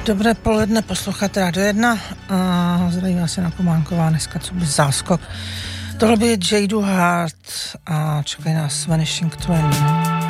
Dobré poledne, posloucháte Rádio 1 a zdraví vás Jana Kománková, dneska co by záskok. Tohle by je J.Du Hart a čekají nás Vanishing Twin.